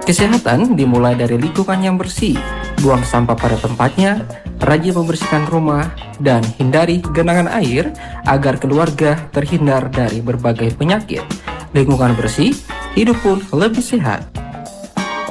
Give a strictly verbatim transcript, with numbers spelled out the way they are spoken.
Kesehatan dimulai dari lingkungan yang bersih, buang sampah pada tempatnya, rajin membersihkan rumah, dan hindari genangan air agar keluarga terhindar dari berbagai penyakit. Lingkungan bersih, hidup pun lebih sehat.